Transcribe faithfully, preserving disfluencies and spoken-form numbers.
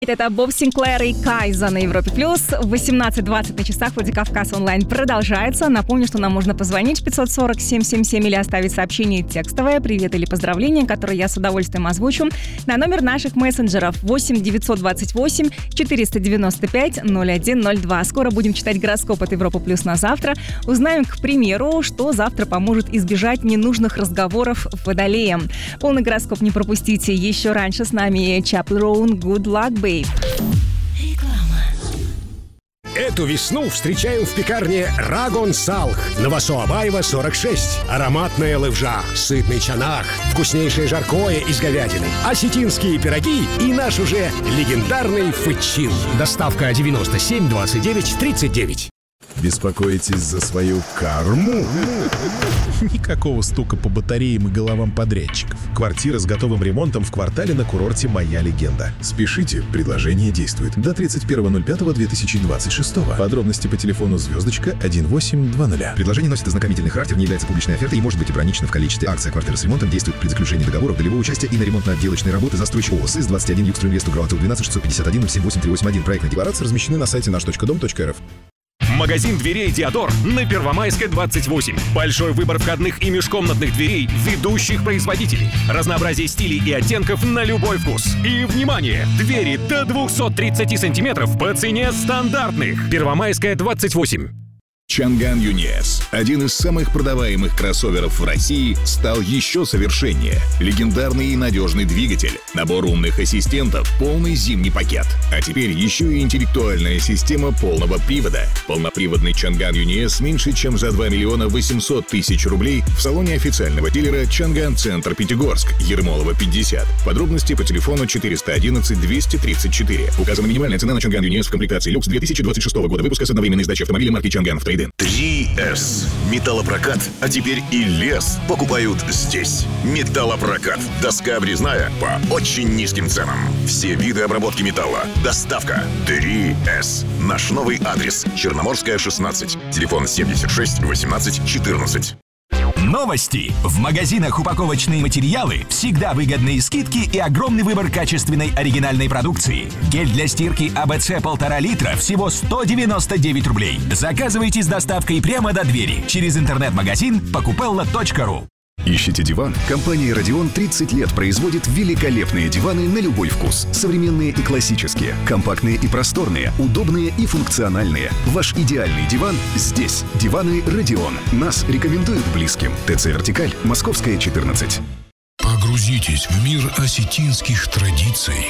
Это Боб Синклер и Кайза на Европе Плюс. восемнадцать двадцать на часах. Владикавказ онлайн продолжается. Напомню, что нам можно позвонить пятьсот сорок семь семь семь или оставить сообщение текстовое, привет или поздравление, которое я с удовольствием озвучу, на номер наших мессенджеров восемь девятьсот двадцать восемь четыреста девяносто пять ноль один ноль два. Скоро будем читать гороскоп от Европы Плюс на завтра. Узнаем, к примеру, что завтра поможет избежать ненужных разговоров Водолеем. Полный гороскоп не пропустите еще раньше. С нами Chappell Roan, Good Luck, Babe. Реклама. Эту весну встречаем в пекарне Рагон Салх на Васо-Абаева, сорок шесть. Ароматная лывжа, сытный чанах, вкуснейшее жаркое из говядины, осетинские пироги и наш уже легендарный фычин. Доставка девяносто семь двадцать девять тридцать девять. Беспокоитесь за свою карму? Никакого стука по батареям и головам подрядчиков. Квартира с готовым ремонтом в квартале на курорте «Моя легенда». Спешите, предложение действует до тридцать первого ноль пятого две тысячи двадцать шестого. Подробности по телефону звездочка восемь двадцать. Предложение носит ознакомительный характер, не является публичной офертой и может быть ограничено в количестве. Акция «Квартира с ремонтом» действует при заключении договора долевого участия и на ремонтно-отделочные работы застройщик ООО СИС двадцать один Югстринвест Угралтел двенадцать шестьсот пятьдесят один ноль семь восемь три восемь один. Проектные декларации размещены на сайте наш точка дом точка эр эф. Магазин дверей «Диодор» на Первомайской, двадцать восемь. Большой выбор входных и межкомнатных дверей ведущих производителей. Разнообразие стилей и оттенков на любой вкус. И, внимание! Двери до двухсот тридцати сантиметров по цене стандартных. Первомайская, двадцать восемь. Чанган Юниес, один из самых продаваемых кроссоверов в России, стал еще совершеннее. Легендарный и надежный двигатель, набор умных ассистентов, полный зимний пакет. А теперь еще и интеллектуальная система полного привода. Полноприводный Чанган Юниес меньше, чем за два миллиона восемьсот тысяч рублей в салоне официального дилера Чанган Центр Пятигорск, Ермолова, пятьдесят. Подробности по телефону четыреста одиннадцать двести тридцать четыре. Указана минимальная цена на Чанган Юниес в комплектации люкс две тысячи двадцать шестого года выпуска с одновременной сдачей автомобиля марки Чанган в трейд-ин. три эс. Металлопрокат, а теперь и лес покупают здесь. Металлопрокат. Доска обрезная по очень низким ценам. Все виды обработки металла. Доставка. три эс. Наш новый адрес. Черноморская, шестнадцать. Телефон семьдесят шесть восемнадцать четырнадцать. Новости. В магазинах упаковочные материалы всегда выгодные скидки и огромный выбор качественной оригинальной продукции. Гель для стирки АБЦ полтора литра всего сто девяносто девять рублей. Заказывайте с доставкой прямо до двери через интернет-магазин покупелла точка ру. Ищите диван? Компания «Родион» тридцать лет производит великолепные диваны на любой вкус. Современные и классические, компактные и просторные, удобные и функциональные. Ваш идеальный диван здесь. Диваны «Родион». Нас рекомендуют близким. ТЦ «Вертикаль», Московская, четырнадцать. Погрузитесь в мир осетинских традиций.